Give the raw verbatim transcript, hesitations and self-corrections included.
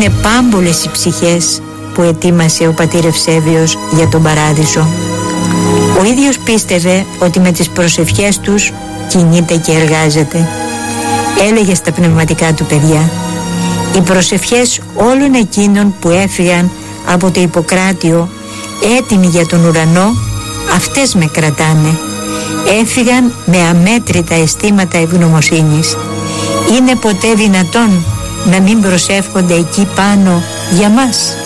Είναι πάμπολες οι ψυχές που ετοίμασε ο πατήρ Ευσέβιος για τον παράδεισο. Ο ίδιος πίστευε ότι με τις προσευχές τους κινείται και εργάζεται. Έλεγε στα πνευματικά του παιδιά: οι προσευχές όλων εκείνων που έφυγαν από το Ιπποκράτιο έτοιμοι για τον ουρανό, αυτές με κρατάνε. Έφυγαν με αμέτρητα αισθήματα ευγνωμοσύνης. Είναι ποτέ δυνατόν να μην προσεύχονται εκεί πάνω για μας?